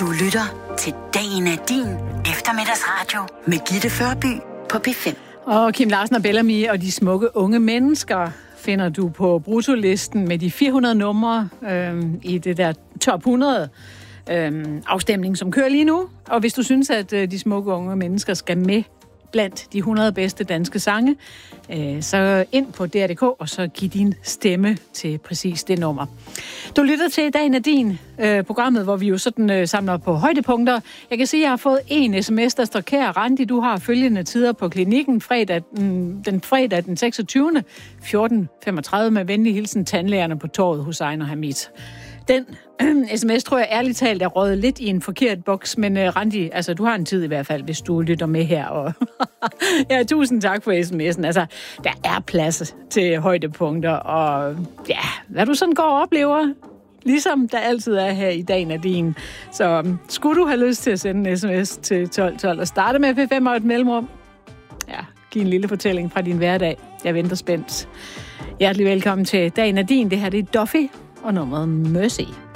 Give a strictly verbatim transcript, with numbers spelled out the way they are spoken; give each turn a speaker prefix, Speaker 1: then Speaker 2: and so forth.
Speaker 1: Du lytter til Dagen er din eftermiddagsradio med Gitte Førby på P fem.
Speaker 2: Og Kim Larsen og Bellamy og de smukke unge mennesker finder du på bruttolisten med de fire hundrede numre øh, i det der top hundrede øh, afstemning, som kører lige nu. Og hvis du synes, at øh, de smukke unge mennesker skal med blandt de hundrede bedste danske sange, øh, så ind på D R punktum d k, og så giv din stemme til præcis det nummer. Du lytter til Dagen er din, øh, programmet, hvor vi jo sådan øh, samler på højdepunkter. Jeg kan se, at jeg har fået en sms, der står: kære Randi, du har følgende tider på klinikken fredag, den, den fredag den seksogtyvende fjorten femogtredive med venlig hilsen tandlægerne på torvet hos Ejner Hamid. Den øh, sms tror jeg ærligt talt er røget lidt i en forkert boks, men øh, Randi, altså du har en tid i hvert fald, hvis du lytter med her. Og ja, tusind tak for sms'en. Altså, der er plads til højdepunkter, og ja, hvad du sådan går og oplever, ligesom der altid er her i Dagen er din. Så um, skulle du have lyst til at sende en sms til tolv tolv og starte med P fem og et mellemrum, ja, giv en lille fortælling fra din hverdag. Jeg venter spændt. Hjertelig velkommen til Dagen er din. Det her det er Duffy og nummeret Mercy.